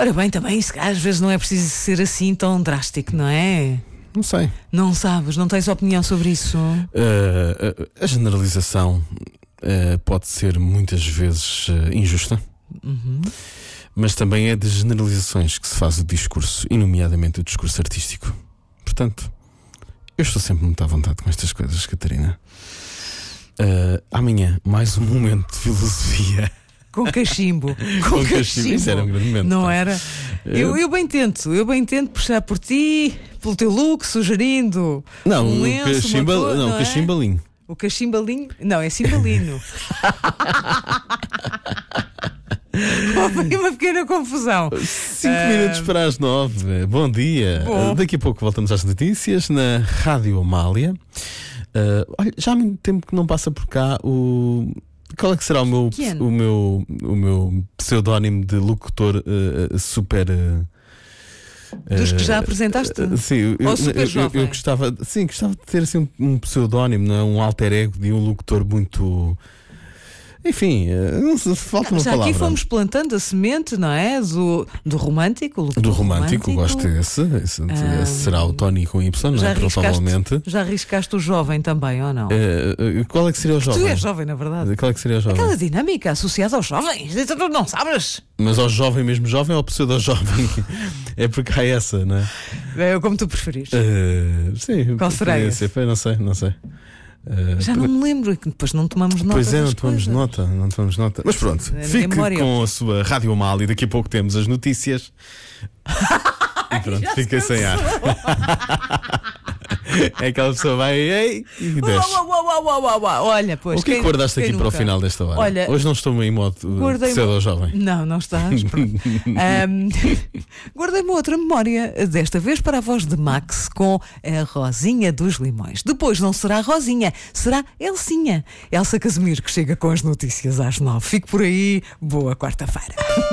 Ora bem, também isso às vezes não é preciso ser assim tão drástico, não é? Não sei. Não sabes, não tens opinião sobre isso? A generalização pode ser muitas vezes injusta, mas também é de generalizações que se faz o discurso, e nomeadamente o discurso artístico. Portanto, eu estou sempre muito à vontade com estas coisas, Catarina. Amanhã, mais um momento de filosofia. Com cachimbo. Com cachimbo. Isso era um grande momento. Não era? Eu bem tento puxar por ti, pelo teu look, sugerindo. Não, um o lenço, cachimba, uma cor, não, não o é? cachimbalinho. O cachimbalinho? Não, é cimbalino. Houve uma pequena confusão. 5 minutos para as 9. Bom dia. Bom. Daqui a pouco voltamos às notícias na Rádio Amália. Olha, já há muito tempo que não passa por cá o. Qual é que será o meu pseudónimo de locutor super. Dos que já apresentaste? Sim, Ou super jovem? eu gostava de ter assim um pseudónimo, não é? Um alter ego de um locutor muito. Enfim, não sei, falta uma Já palavra. aqui fomos plantando a semente, não é? Do romântico. Do romântico, gosto desse. Esse será o Tony com Y, não é? Provavelmente. Já arriscaste o jovem também, ou não? Qual é que seria o jovem? Tu és jovem, na verdade. Qual é que seria o jovem? Aquela dinâmica associada aos jovens, tu não sabes? Mas ao jovem mesmo jovem ou ao pseudo-jovem? É porque há essa, não é? É como tu preferires. Sim. Qual será esse? Não sei. Já não me lembro, que depois não tomamos nota. Pois é, não tomamos nota. Mas pronto, fique com a sua Rádio Amália e daqui a pouco temos as notícias. E pronto, fica sem ar. É aquela pessoa vai e desce. Olha, pois. O que é que guardaste aqui para o final desta hora? Olha, hoje não estou em modo pseudo-jovem. Não estás. Guardei-me outra memória, desta vez para a voz de Max com a Rosinha dos Limões. Depois não será Rosinha, será Elcinha. Elsa Casimiro, que chega com as notícias às 9. Fico por aí, boa quarta-feira.